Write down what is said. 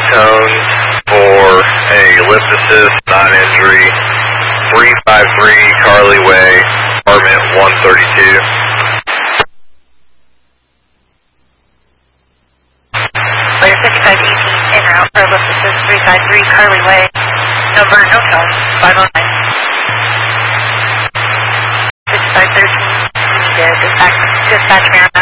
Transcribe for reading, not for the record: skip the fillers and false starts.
tones for a lift assist, non-injury, 353 Carly Way, apartment 132. 5518 en route for lift assist 353 Carly Way, number no tone, 509. 6513, needed dispatch me on that.